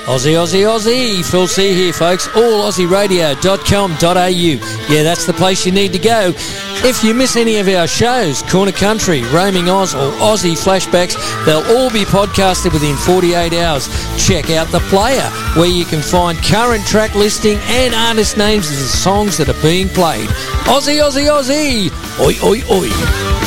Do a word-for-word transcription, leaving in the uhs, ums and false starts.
Aussie, Aussie, Aussie. Phil C here, folks. all aussie radio dot com dot a u. Yeah, that's the place you need to go. If you miss any of our shows, Corner Country, Roaming Oz or Aussie Flashbacks, they'll all be podcasted within forty-eight hours. Check out The Player, where you can find current track listing and artist names of the songs that are being played. Aussie, Aussie, Aussie. Oi, oi, oi.